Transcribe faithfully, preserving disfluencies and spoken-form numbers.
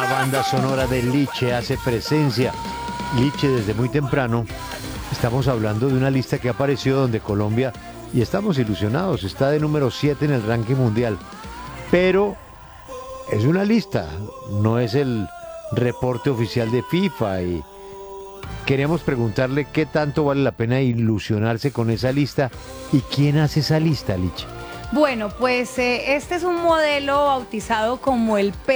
banda sonora de Liche hace presencia. Liche desde muy temprano. Estamos hablando de una lista que apareció donde Colombia, y estamos ilusionados, está de número siete en el ranking mundial. Pero es una lista, no es el reporte oficial de FIFA, y queremos preguntarle qué tanto vale la pena ilusionarse con esa lista y quién hace esa lista, Liche. Bueno, pues eh, este es un modelo bautizado como el